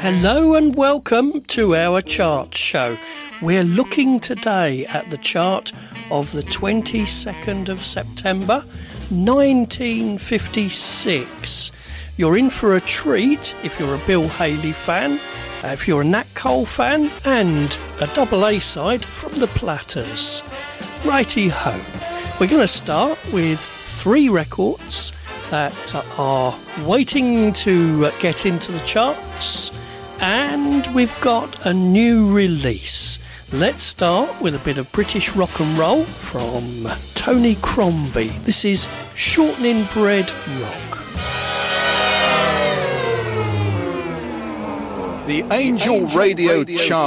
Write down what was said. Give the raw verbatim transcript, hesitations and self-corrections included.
Hello and welcome to our chart show. We're looking today at the chart of the twenty-second of September nineteen fifty-six. You're in for a treat if you're a Bill Haley fan, uh, if you're a Nat Cole fan, and a double A side from the Platters. Righty-ho. We're going to start with three records that are waiting to get into the charts. And we've got a new release. Let's start with a bit of British rock and roll from Tony Crombie. This is Shortening Bread Rock. The Angel Radio Chart.